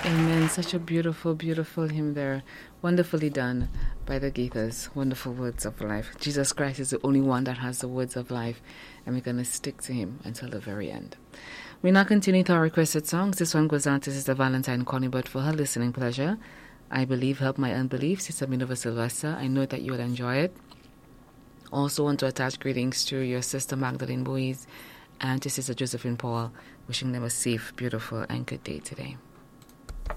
Amen. Such a beautiful, beautiful hymn there. Wonderfully done by the Geethers. Wonderful words of life. Jesus Christ is the only one that has the words of life, and we're going to stick to him until the very end. We now continue to our requested songs. This one goes out to Sister Valentine Conibert for her listening pleasure. I Believe, Help My Unbelief, Sister Minerva Sylvester. I know that you will enjoy it. Also want to attach greetings to your Sister Magdalene Boys and to Sister Josephine Paul, wishing them a safe, beautiful, and good day today.